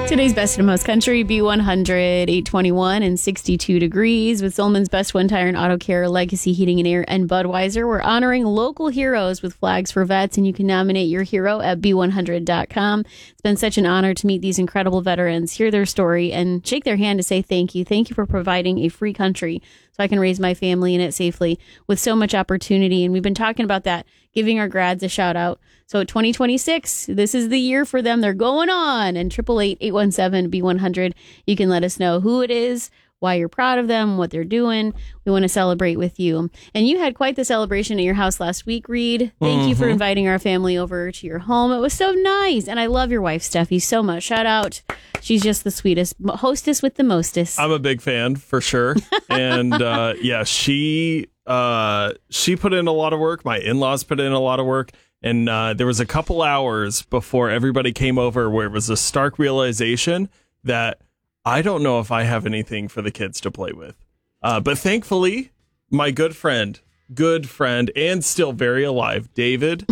Today's best and most country, B100, 821 and 62 degrees with Zolman's Best One Tire and Auto Care, Legacy Heating and Air, and Budweiser. We're honoring local heroes with flags for vets, and you can nominate your hero at B100.com. It's been such an honor to meet these incredible veterans, hear their story, and shake their hand to say thank you. Thank you for providing a free country so I can raise my family in it safely with so much opportunity. And we've been talking about that, giving our grads a shout out. So 2026, this is the year for them. They're going on. And 888-817-B100, you can let us know who it is, why you're proud of them, what they're doing. We want to celebrate with you. And you had quite the celebration at your house last week, Reed. Thank you for inviting our family over to your home. It was so nice. And I love your wife, Steffi, so much. Shout out. She's just the sweetest. Hostess with the mostest. I'm a big fan, for sure. And yeah, she put in a lot of work. My in-laws put in a lot of work. And there was a couple hours before everybody came over where it was a stark realization that I don't know if I have anything for the kids to play with. But thankfully, my good friend, and still very alive, David,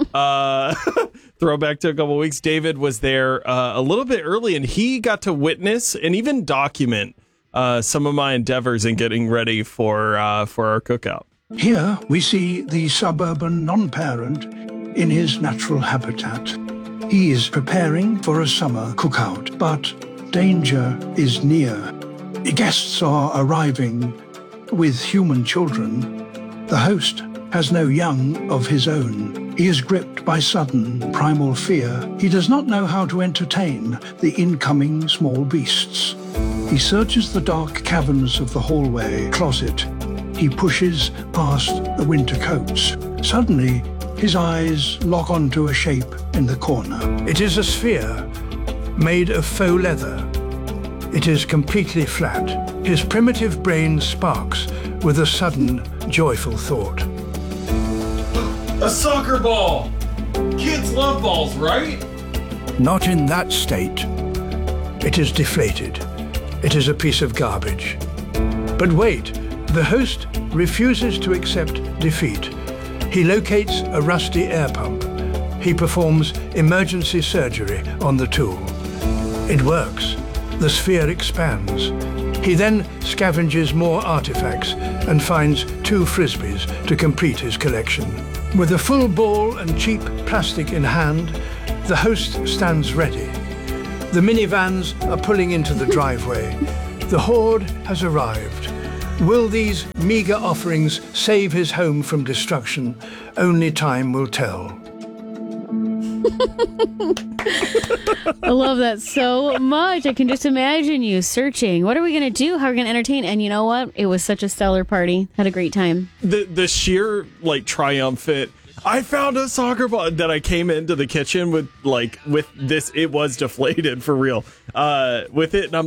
throwback to a couple of weeks, David was there a little bit early, and he got to witness and even document some of my endeavors in getting ready for our cookout. Here we see the suburban non-parent in his natural habitat. He is preparing for a summer cookout, but danger is near. Guests are arriving with human children. The host has no young of his own. He is gripped by sudden primal fear. He does not know how to entertain the incoming small beasts. He searches the dark caverns of the hallway closet. He pushes past the winter coats. Suddenly, his eyes lock onto a shape in the corner. It is a sphere made of faux leather. It is completely flat. His primitive brain sparks with a sudden, joyful thought. A soccer ball! Kids love balls, right? Not in that state. It is deflated. It is a piece of garbage. But wait, the host refuses to accept defeat. He locates a rusty air pump. He performs emergency surgery on the tool. It works. The sphere expands. He then scavenges more artifacts and finds 2 frisbees to complete his collection. With a full ball and cheap plastic in hand, the host stands ready. The minivans are pulling into the driveway. The horde has arrived. Will these meager offerings save his home from destruction? Only time will tell. I love that so much. I can just imagine you searching. What are we going to do? How are we going to entertain? And you know what? It was such a stellar party. Had a great time. The sheer triumphant, I found a soccer ball, that I came into the kitchen with this. It was deflated for real with it. And I'm